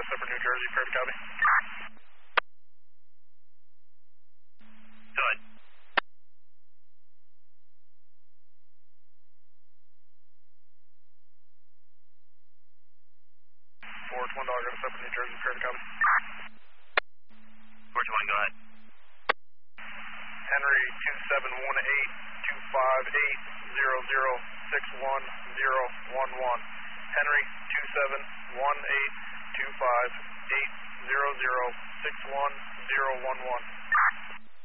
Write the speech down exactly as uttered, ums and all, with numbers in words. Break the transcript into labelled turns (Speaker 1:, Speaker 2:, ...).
Speaker 1: out of Separate, New Jersey, fair to copy.
Speaker 2: Good.
Speaker 1: four one dog out of Separate, New Jersey, fair to copy.
Speaker 2: four one, go ahead.
Speaker 1: Henry two seven one eight two five eight zero zero six one zero one one. Henry two seven one eight two five eight zero zero six one zero one one.